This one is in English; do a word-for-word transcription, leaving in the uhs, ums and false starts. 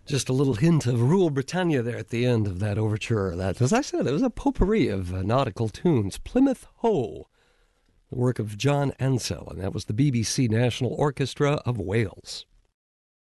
Just a little hint of Rule Britannia there at the end of that overture. That, as I said, it was a potpourri of uh, nautical tunes. Plymouth Hoe, the work of John Ansell, and that was the B B C National Orchestra of Wales.